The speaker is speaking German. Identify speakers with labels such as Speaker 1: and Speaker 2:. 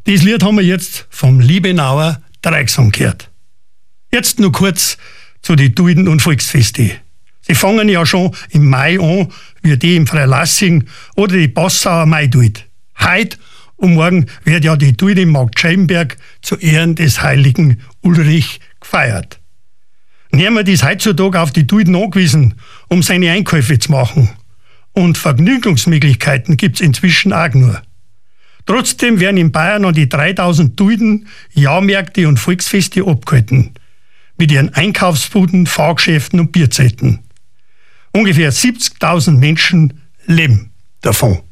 Speaker 1: Das Lied haben wir jetzt vom Liebenauer Dreigesang gehört. Jetzt nur kurz zu den Dulden- und Volksfesten. Sie fangen ja schon im Mai an, wie die im Freilassing oder die Passauer Maiduld. Heute und morgen wird ja die Dulde im Marktscheibenberg zu Ehren des heiligen Ulrich gefeiert. Niemand ist heutzutage auf die Dulden angewiesen, um seine Einkäufe zu machen. Und Vergnügungsmöglichkeiten gibt's inzwischen auch nur. Trotzdem werden in Bayern an die 3000 Dulden Jahrmärkte und Volksfeste abgehalten. Mit ihren Einkaufsbuden, Fahrgeschäften und Bierzelten. Ungefähr 70.000 Menschen leben davon.